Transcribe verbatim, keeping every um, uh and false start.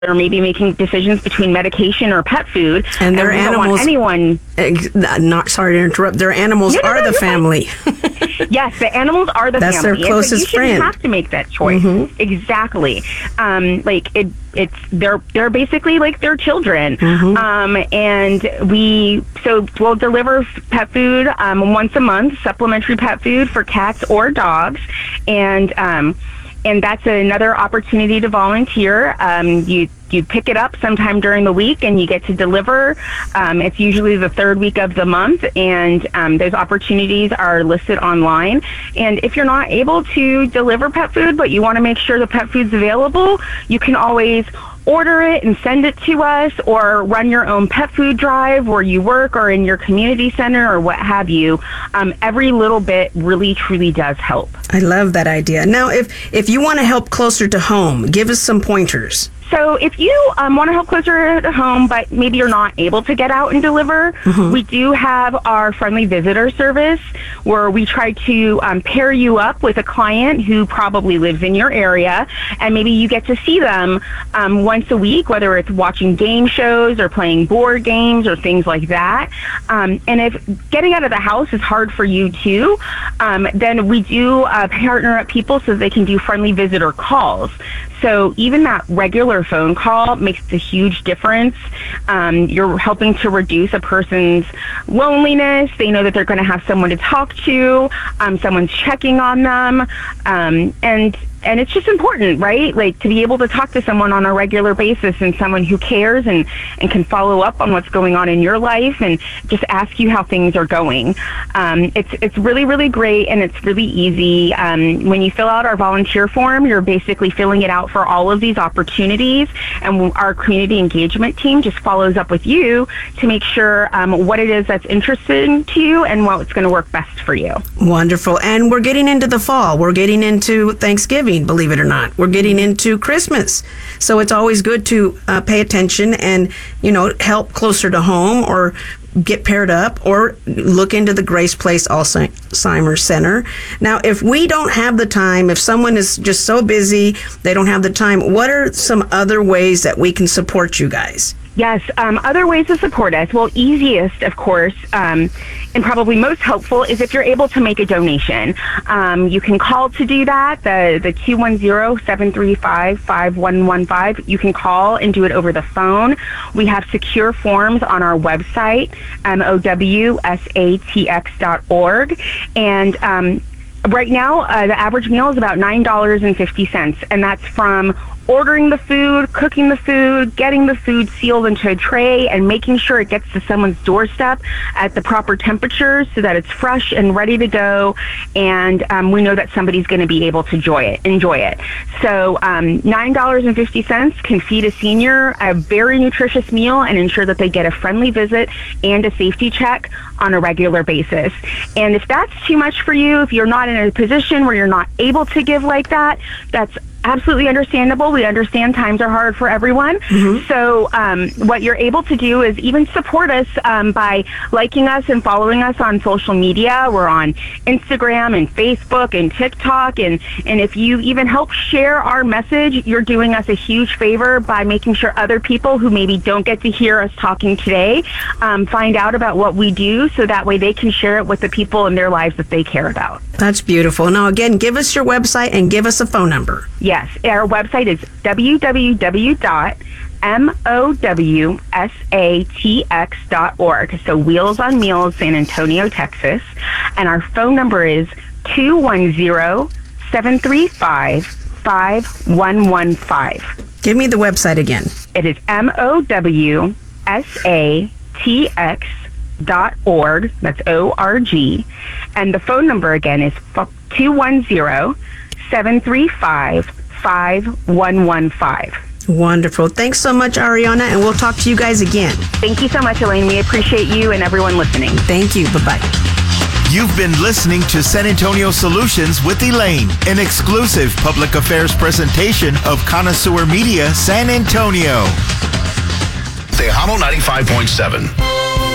or maybe making decisions between medication or pet food. And their and animals. Don't want anyone. Not sorry to interrupt. Their animals no, no, are no, the family. Yes, the animals are the That's family. their closest and so you friend. You have to make that choice. Mm-hmm. Exactly. Um, like it, it's they're they're basically like their children. Mm-hmm. Um, and we so we'll deliver pet food um, once a month, supplementary pet food for cats or dogs, and um, and that's another opportunity to volunteer. Um, you you pick it up sometime during the week and you get to deliver. Um, it's usually the third week of the month, and um, those opportunities are listed online. And if you're not able to deliver pet food, but you want to make sure the pet food's available, you can always order it and send it to us, or run your own pet food drive where you work or in your community center or what have you. Um, every little bit really, truly does help. I love that idea. Now, if, if you want to help closer to home, give us some pointers. So if you um, want to help closer to home, but maybe you're not able to get out and deliver, mm-hmm. we do have our friendly visitor service where we try to um, pair you up with a client who probably lives in your area, and maybe you get to see them um, once a week, whether it's watching game shows or playing board games or things like that. Um, and if getting out of the house is hard for you too, um, then we do uh, partner up people so they can do friendly visitor calls. So even that regular phone call makes a huge difference. Um, you're helping to reduce a person's loneliness. They know that they're going to have someone to talk to. Um, someone's checking on them. Um, and And it's just important, right? Like to be able to talk to someone on a regular basis, and someone who cares and, and can follow up on what's going on in your life and just ask you how things are going. Um, it's it's really, really great, and it's really easy. Um, when you fill out our volunteer form, you're basically filling it out for all of these opportunities, and our community engagement team just follows up with you to make sure um, what it is that's interesting to you and what's going to work best for you. Wonderful. And we're getting into the fall. We're getting into Thanksgiving. Believe it or not, we're getting into Christmas, so it's always good to uh, pay attention and, you know, help closer to home, or get paired up, or look into the Grace Place Alzheimer's Center. Now, if we don't have the time, if someone is just so busy they don't have the time, what are some other ways that we can support you guys? Yes, um, other ways to support us. Well, easiest, of course, um, and probably most helpful is if you're able to make a donation. Um, you can call to do that, the the two one zero, seven three five, five one one five. You can call and do it over the phone. We have secure forms on our website, M O W S A T X dot org. And um, right now, uh, the average meal is about nine dollars and fifty cents, and that's from ordering the food, cooking the food, getting the food sealed into a tray, and making sure it gets to someone's doorstep at the proper temperature so that it's fresh and ready to go, and um, we know that somebody's going to be able to enjoy it. Enjoy it. So um, nine dollars and fifty cents can feed a senior a very nutritious meal and ensure that they get a friendly visit and a safety check on a regular basis. And if that's too much for you, if you're not in a position where you're not able to give like that, that's absolutely understandable. We understand times are hard for everyone. Mm-hmm. So um, what you're able to do is even support us um, by liking us and following us on social media. We're on Instagram and Facebook and TikTok. And, and if you even help share our message, you're doing us a huge favor by making sure other people who maybe don't get to hear us talking today um, find out about what we do, so that way they can share it with the people in their lives that they care about. That's beautiful. Now, again, give us your website and give us a phone number. Yes, our website is w w w dot mowsatx dot org. So Wheels on Meals, San Antonio, Texas. And our phone number is two one zero, seven three five, five one one five. Give me the website again. It is M O W S A T X dot org. That's O R G. And the phone number again is two one zero, seven three five, five one one five. Wonderful. Thanks so much, Ariana, and we'll talk to you guys again. Thank you so much, Elaine. We appreciate you and everyone listening. Thank you. Bye-bye. You've been listening to San Antonio Solutions with Elaine, an exclusive public affairs presentation of Connoisseur Media San Antonio. Tejano ninety-five point seven.